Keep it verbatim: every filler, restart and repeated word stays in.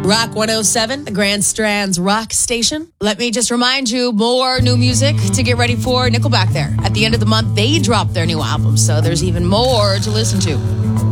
Rock one oh seven, the Grand Strand's rock station. Let me just remind you, more new music to get ready for Nickelback there. At the end of the month, they drop their new album, so there's even more to listen to.